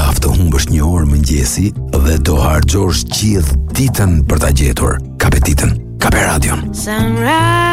qaf të humbësh një orë mëngjesi dhe do harxhosh gjithë ditën për ta gjetur. Kape ditën, kape radion. Sunrise